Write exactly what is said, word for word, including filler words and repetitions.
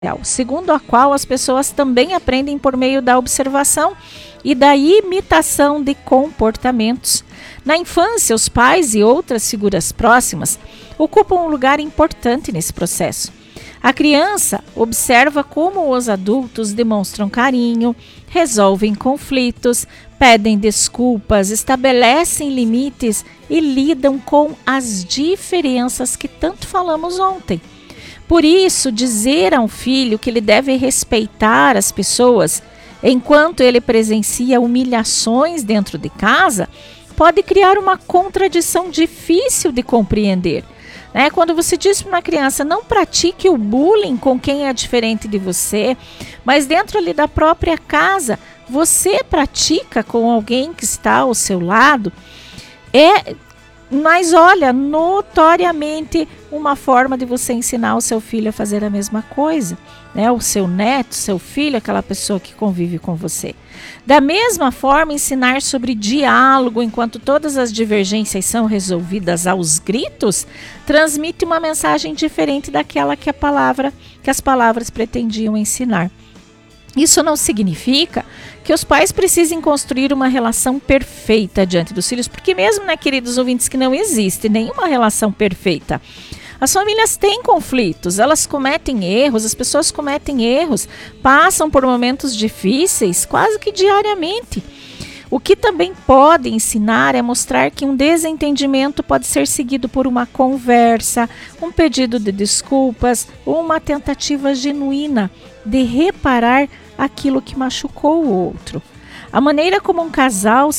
segundo a qual as pessoas também aprendem por meio da observação e da imitação de comportamentos. Na infância, os pais e outras figuras próximas ocupam um lugar importante nesse processo. A criança observa como os adultos demonstram carinho, resolvem conflitos, pedem desculpas, estabelecem limites e lidam com as diferenças que tanto falamos ontem. Por isso, dizer a um filho que ele deve respeitar as pessoas enquanto ele presencia humilhações dentro de casa pode criar uma contradição difícil de compreender. Né? Quando você diz para uma criança, não pratique o bullying com quem é diferente de você, mas dentro ali da própria casa, você pratica com alguém que está ao seu lado, é, mas olha, notoriamente uma forma de você ensinar o seu filho a fazer a mesma coisa, né? O seu neto, seu filho, aquela pessoa que convive com você. Da mesma forma, ensinar sobre diálogo enquanto todas as divergências são resolvidas aos gritos, transmite uma mensagem diferente daquela que a palavra, que as palavras pretendiam ensinar. Isso não significa que os pais precisem construir uma relação perfeita diante dos filhos, porque mesmo, né, queridos ouvintes, que não existe nenhuma relação perfeita. As famílias têm conflitos, elas cometem erros, as pessoas cometem erros, passam por momentos difíceis quase que diariamente. O que também pode ensinar é mostrar que um desentendimento pode ser seguido por uma conversa, um pedido de desculpas ou uma tentativa genuína de reparar aquilo que machucou o outro. A maneira como um casal